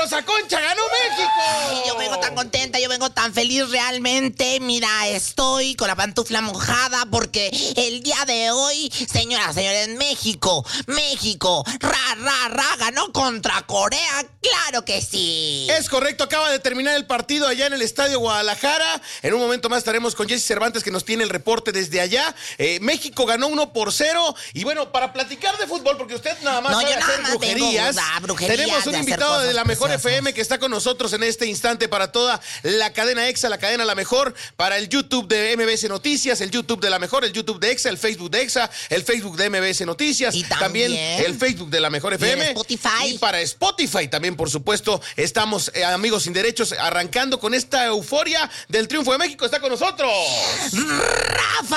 Rosa Concha, ganó México. Ay, yo vengo tan contenta, yo vengo tan feliz realmente. Mira, estoy con la pantufla mojada porque el día de hoy, señoras, señores, México, ganó contra Corea, claro que sí. Es correcto, acaba de terminar el partido allá en el Estadio Guadalajara. En un momento más estaremos con Jessy Cervantes, que nos tiene el reporte desde allá. México ganó 1-0. Y bueno, para platicar de fútbol, porque usted nada más sabe hacer brujerías, tenemos un invitado de la Mejor FM que está con nosotros en este instante para toda la cadena EXA, la cadena La Mejor, para el YouTube de MBS Noticias, el YouTube de La Mejor, el YouTube de EXA, el Facebook de EXA, el Facebook de MBS Noticias, y también el Facebook de La Mejor FM. Spotify. Y para Spotify también, por supuesto, estamos, amigos sin derechos, arrancando con esta euforia del triunfo de México. Está con nosotros ¡Rafa!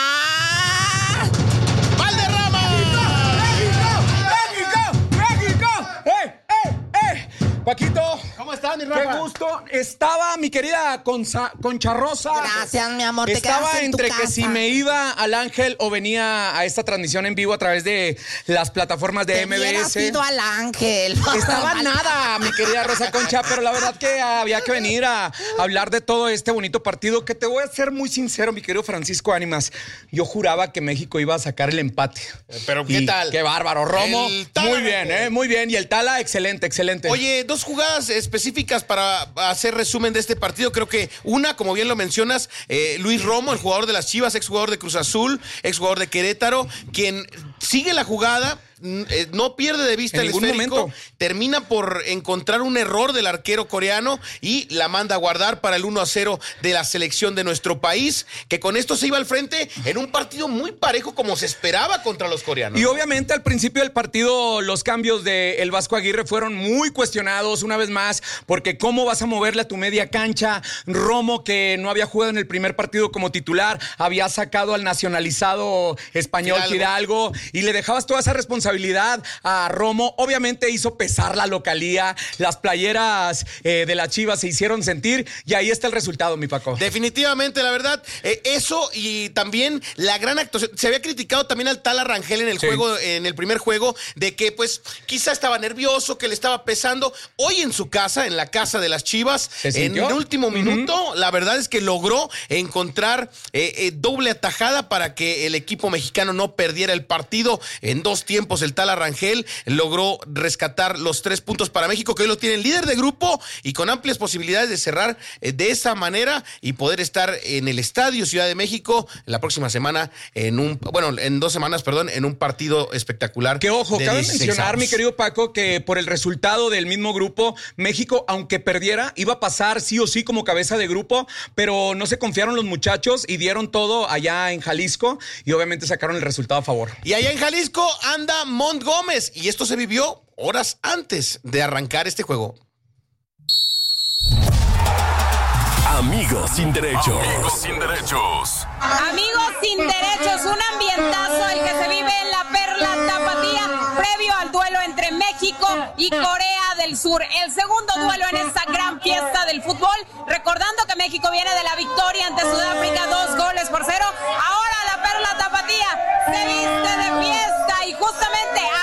Paquito, ¿cómo estás, mi Rafa? Qué gusto. Estaba mi querida Concha Rosa. Gracias, mi amor. Te Estaba quedaste en tu entre casa. que si me iba al Ángel o venía a esta transmisión en vivo a través de las plataformas de MBS. Hubieras ido al Ángel. Estaba nada, mi querida Rosa Concha, pero la verdad que había que venir a hablar de todo este bonito partido, que te voy a ser muy sincero, mi querido Francisco Ánimas. Yo juraba que México iba a sacar el empate. Pero ¿qué tal? Qué bárbaro, Romo. Muy bien, muy bien. Y el Tala, excelente. Oye, dos jugadas específicas para hacer resumen de este partido. Creo que una, como bien lo mencionas, Luis Romo, el jugador de las Chivas, exjugador de Cruz Azul, exjugador de Querétaro, quien sigue la jugada, no pierde de vista en el ningún esférico, momento. termina por encontrar un error del arquero coreano y la manda a guardar para el 1-0 de la selección de nuestro país, que con esto se iba al frente en un partido muy parejo como se esperaba contra los coreanos. Y obviamente al principio del partido los cambios de el Vasco Aguirre fueron muy cuestionados una vez más, porque cómo vas a moverle a tu media cancha. Romo, que no había jugado en el primer partido como titular, había sacado al nacionalizado español Fidalgo y le dejabas toda esa responsabilidad a Romo. Obviamente hizo pesar la localía, las playeras de las Chivas se hicieron sentir y ahí está el resultado, mi Paco. Definitivamente, la verdad, eso y también la gran actuación. Se había criticado también al Tala Rangel en el juego, en el primer juego, de que pues quizá estaba nervioso, que le estaba pesando. Hoy en su casa, en la casa de las Chivas, en el último minuto, la verdad es que logró encontrar doble atajada para que el equipo mexicano no perdiera el partido. En 2 tiempos el Tala Rangel logró rescatar los 3 puntos para México, que hoy lo tiene el líder de grupo y con amplias posibilidades de cerrar de esa manera y poder estar en el Estadio Ciudad de México la próxima semana en 2 semanas, en un partido espectacular. Que ojo, cabe mencionar, mi querido Paco, que por el resultado del mismo grupo, México, aunque perdiera, iba a pasar sí o sí como cabeza de grupo, pero no se confiaron los muchachos y dieron todo allá en Jalisco y obviamente sacaron el resultado a favor. Y allá en Jalisco anda Mont Gómez y esto se vivió horas antes de arrancar este juego. Amigos sin derechos. Amigos sin derechos, un ambientazo el que se vive en la Perla Tapatía previo al duelo entre México y Corea del Sur. El segundo duelo en esta gran fiesta del fútbol. Recordando que México viene de la victoria ante Sudáfrica 2-0. Ahora la Perla Tapatía se viste de fiesta y justamente